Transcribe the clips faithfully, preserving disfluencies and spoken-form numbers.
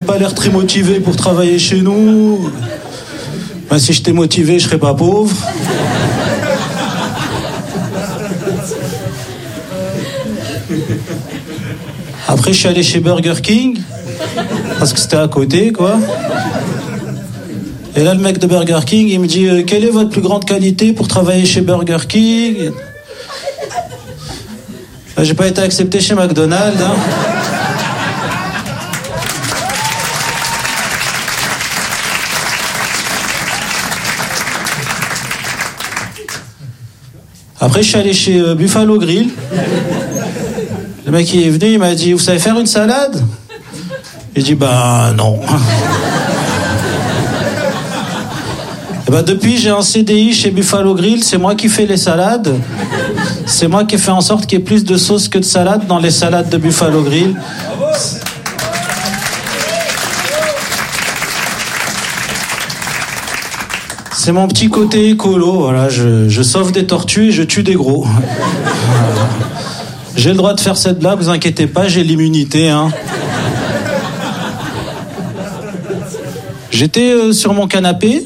pas l'air très motivé pour travailler chez nous. Ben, si j'étais motivé, je serais pas pauvre. Après, je suis allé chez Burger King, parce que c'était à côté, quoi. Et là, le mec de Burger King, il me dit euh, « Quelle est votre plus grande qualité pour travailler chez Burger King ?» Ben, j'ai pas été accepté chez McDonald's, hein. Après, je suis allé chez euh, Buffalo Grill. Le mec il est venu, il m'a dit « Vous savez faire une salade ?» J'ai dit « Bah non. » Et bah depuis, j'ai un C D I chez Buffalo Grill, c'est moi qui fais les salades. C'est moi qui ai fait en sorte qu'il y ait plus de sauce que de salade dans les salades de Buffalo Grill. C'est mon petit côté écolo, voilà, je, je sauve des tortues et je tue des gros. J'ai le droit de faire cette blague, vous inquiétez pas, j'ai l'immunité, hein. J'étais euh, sur mon canapé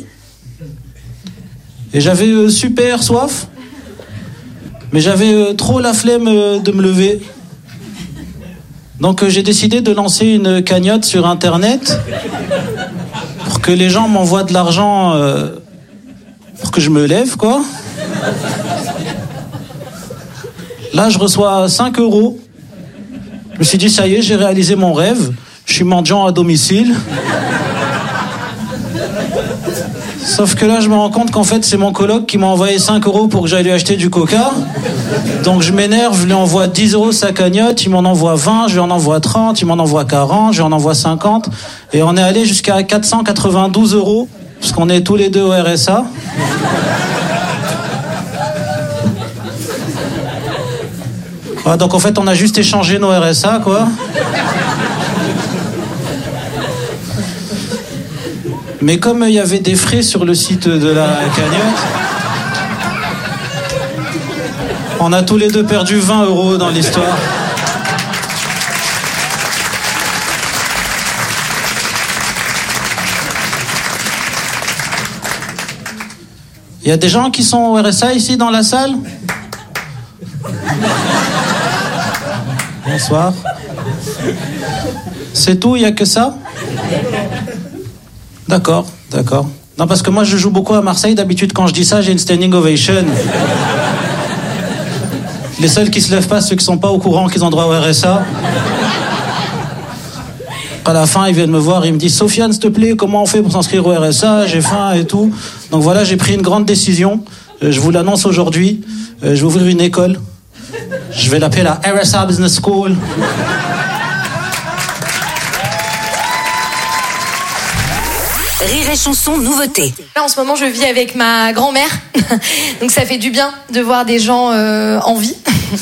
et j'avais euh, super soif, mais j'avais euh, trop la flemme euh, de me lever. Donc euh, j'ai décidé de lancer une cagnotte sur Internet pour que les gens m'envoient de l'argent euh, pour que je me lève, quoi. Là, je reçois cinq euros. Je me suis dit, ça y est, j'ai réalisé mon rêve. Je suis mendiant à domicile. Sauf que là, je me rends compte qu'en fait, c'est mon coloc qui m'a envoyé cinq euros pour que j'aille lui acheter du coca. Donc, je m'énerve, je lui envoie dix euros sa cagnotte, il m'en envoie vingt, je lui en envoie trente, il m'en envoie quarante, je lui en envoie cinquante. Et on est allé jusqu'à quatre cent quatre-vingt-douze euros, parce qu'on est tous les deux au R S A. Ah, donc en fait on a juste échangé nos R S A, quoi. Mais comme il y avait des frais sur le site de la cagnotte, on a tous les deux perdu vingt euros dans l'histoire. Il y a des gens qui sont au R S A ici dans la salle ? Bonsoir. C'est tout, il n'y a que ça ? D'accord, d'accord. Non, parce que moi, je joue beaucoup à Marseille. D'habitude, quand je dis ça, j'ai une standing ovation. Les seuls qui se lèvent pas, ceux qui sont pas au courant qu'ils ont droit au R S A. À la fin, ils viennent me voir, ils me disent « Sofiane, s'il te plaît, comment on fait pour s'inscrire au R S A ? J'ai faim et tout. » Donc voilà, j'ai pris une grande décision. Je vous l'annonce aujourd'hui. Je vais ouvrir une école. Je vais l'appeler la R S A Business School. Rire et chanson, nouveauté. Là, en ce moment, je vis avec ma grand-mère. Donc, ça fait du bien de voir des gens euh, en vie.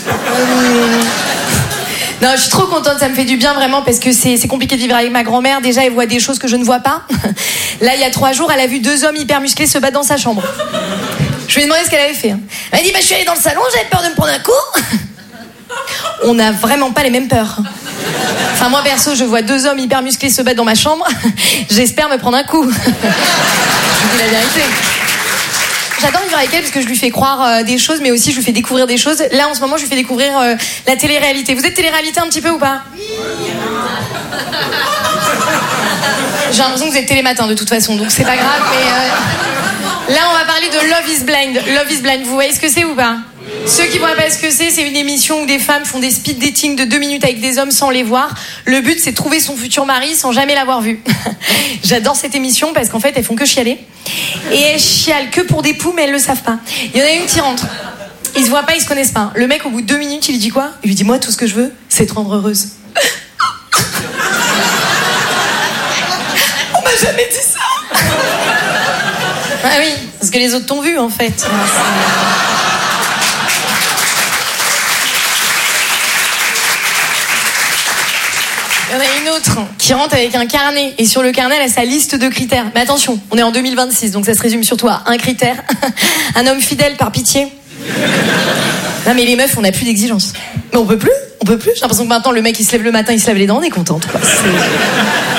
Non, je suis trop contente, ça me fait du bien vraiment parce que c'est, c'est compliqué de vivre avec ma grand-mère. Déjà, elle voit des choses que je ne vois pas. Là, il y a trois jours, elle a vu deux hommes hyper musclés se battre dans sa chambre. Je lui ai demandé ce qu'elle avait fait. Elle m'a dit, bah, je suis allée dans le salon, j'avais peur de me prendre un coup. On n'a vraiment pas les mêmes peurs. Enfin, moi, perso, je vois deux hommes hyper musclés se battre dans ma chambre. J'espère me prendre un coup. Je vous dis la vérité. J'adore vivre avec elle parce que je lui fais croire euh, des choses, mais aussi je lui fais découvrir des choses. Là, en ce moment, je lui fais découvrir euh, la télé-réalité. Vous êtes télé-réalité un petit peu ou pas ? J'ai l'impression que vous êtes télématin de toute façon, donc c'est pas grave, mais... Euh... Là, on va parler de Love is Blind. Love is Blind, vous voyez ce que c'est ou pas ? Ceux qui ne voient pas ce que c'est, c'est une émission où des femmes font des speed dating de deux minutes avec des hommes sans les voir. Le but, c'est de trouver son futur mari sans jamais l'avoir vu. J'adore cette émission parce qu'en fait, elles font que chialer. Et elles chialent que pour des poux, mais elles le savent pas. Il y en a une qui rentre. Ils se voient pas, ils se connaissent pas. Le mec, au bout de deux minutes, il lui dit quoi ? Il lui dit, moi, tout ce que je veux, c'est te rendre heureuse. On m'a jamais dit ça. Ah oui, parce que les autres t'ont vu, en fait. Il y en a une autre qui rentre avec un carnet et sur le carnet elle a sa liste de critères. Mais attention, on est en deux mille vingt-six donc ça se résume surtout à un critère. Un homme fidèle par pitié. Non mais les meufs on n'a plus d'exigence. Mais on peut plus, on peut plus. J'ai l'impression que maintenant le mec il se lève le matin, il se lave les dents, on est contente quoi. C'est...